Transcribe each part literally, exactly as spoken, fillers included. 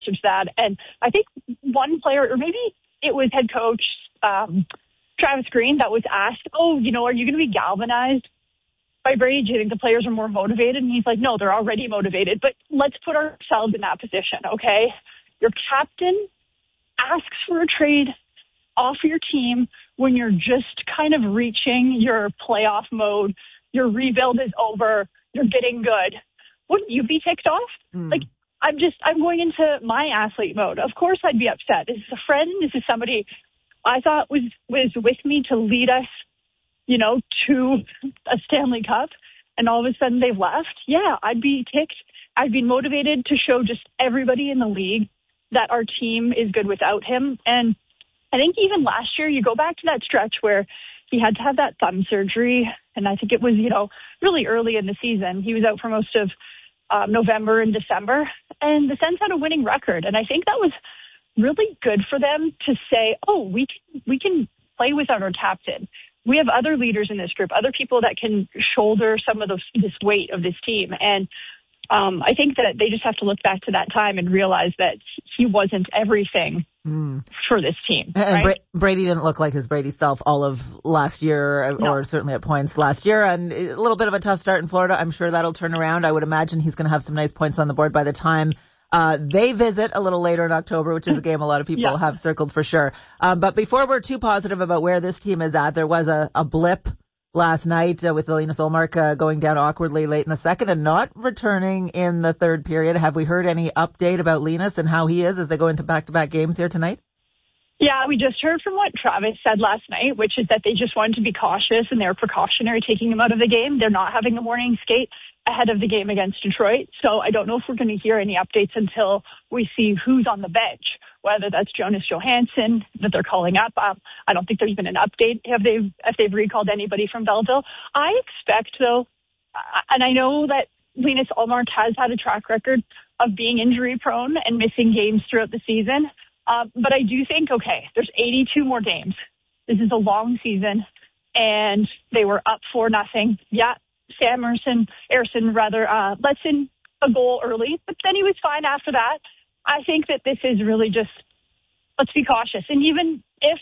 that. And I think one player, or maybe it was head coach um, Travis Green, that was asked, oh, you know, are you going to be galvanized by Brady? Do you think the players are more motivated? And he's like, no, they're already motivated. But let's put ourselves in that position, okay? Your captain asks for a trade off your team when you're just kind of reaching your playoff mode. Your rebuild is over. You're getting good. Wouldn't you be ticked off? Mm. Like, I'm just, I'm going into my athlete mode. Of course I'd be upset. This is a friend. This is somebody I thought was, was with me to lead us, you know, to a Stanley Cup, and all of a sudden they've left. Yeah, I'd be ticked. I'd be motivated to show just everybody in the league that our team is good without him. And I think even last year, you go back to that stretch where he had to have that thumb surgery, and I think it was, you know, really early in the season. He was out for most of um, November and December, and the Sens had a winning record. And I think that was really good for them to say, oh, we can, we can play without our captain. We have other leaders in this group, other people that can shoulder some of those, this weight of this team. And um, I think that they just have to look back to that time and realize that he wasn't everything mm. for this team. And right? Bra- Brady didn't look like his Brady self all of last year, no. or certainly at points last year. And a little bit of a tough start in Florida. I'm sure that'll turn around. I would imagine he's going to have some nice points on the board by the time Uh, they visit a little later in October, which is a game a lot of people yeah. have circled for sure. Um, but before we're too positive about where this team is at, there was a, a blip last night uh, with Linus Ullmark uh, going down awkwardly late in the second and not returning in the third period. Have we heard any update about Linus and how he is as they go into back-to-back games here tonight? Yeah, we just heard from what Travis said last night, which is that they just wanted to be cautious and they're precautionary taking him out of the game. They're not having a morning skate ahead of the game against Detroit. So I don't know if we're going to hear any updates until we see who's on the bench, whether that's Jonas Johansson that they're calling up. Um, I don't think there's been an update if they've, if they've recalled anybody from Belleville. I expect, though, and I know that Linus Ullmark has had a track record of being injury prone and missing games throughout the season. Uh, but I do think, okay, there's eighty-two more games. This is a long season, and they were up four nothing. Yeah, Sam Ersson, Ersson rather, uh, lets in a goal early, but then he was fine after that. I think that this is really just, let's be cautious. And even if,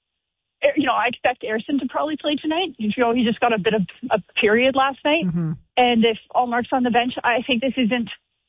you know, I expect Ersson to probably play tonight. You know, he just got a bit of a period last night. Mm-hmm. And if Ullmark's on the bench, I think this isn't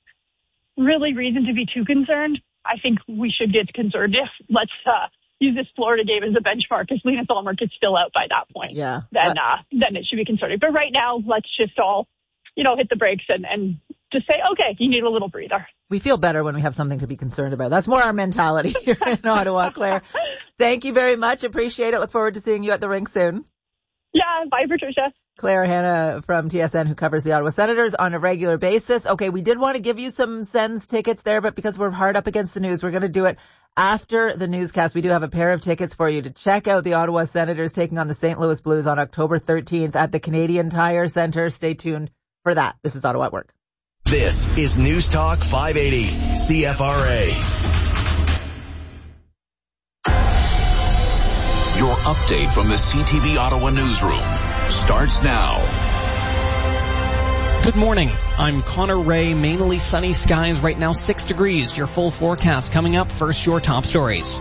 really reason to be too concerned. I think we should get concerned if, let's uh, use this Florida game as a benchmark. If Linus Ullmark is still out by that point, yeah. then uh, then it should be concerning. But right now, let's just all, you know, hit the brakes and, and just say, okay, you need a little breather. We feel better when we have something to be concerned about. That's more our mentality here in Ottawa, Claire. Thank you very much. Appreciate it. Look forward to seeing you at the rink soon. Yeah, bye, Patricia. Claire Hanna from T S N, who covers the Ottawa Senators on a regular basis. Okay, we did want to give you some Sens tickets there, but because we're hard up against the news, we're going to do it after the newscast. We do have a pair of tickets for you to check out the Ottawa Senators taking on the Saint Louis Blues on October thirteenth at the Canadian Tire Centre. Stay tuned for that. This is Ottawa at Work. This is News Talk five eighty C F R A. Your update from the C T V Ottawa newsroom starts now. Good morning. I'm Connor Ray. Mainly sunny skies right now, six degrees. Your full forecast coming up. First, your top stories.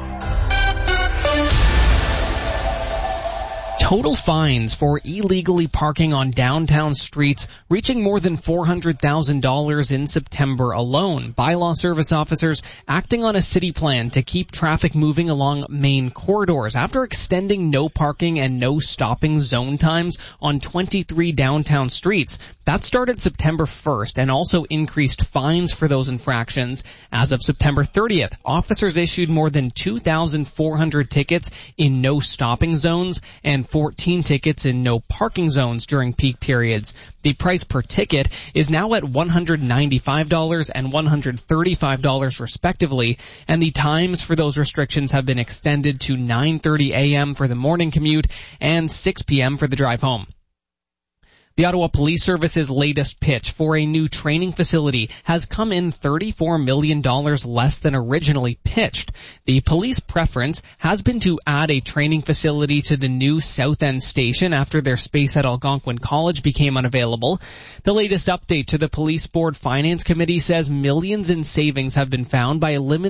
Total fines for illegally parking on downtown streets reaching more than four hundred thousand dollars in September alone. Bylaw service officers acting on a city plan to keep traffic moving along main corridors after extending no parking and no stopping zone times on twenty-three downtown streets. That started September first and also increased fines for those infractions. As of September thirtieth, officers issued more than two thousand four hundred tickets in no stopping zones and fourteen tickets in no parking zones during peak periods. The price per ticket is now at one hundred ninety-five dollars and one hundred thirty-five dollars respectively, and the times for those restrictions have been extended to nine thirty a.m. for the morning commute and six p.m. for the drive home. The Ottawa Police Service's latest pitch for a new training facility has come in thirty-four million dollars less than originally pitched. The police preference has been to add a training facility to the new South End station after their space at Algonquin College became unavailable. The latest update to the Police Board Finance Committee says millions in savings have been found by eliminating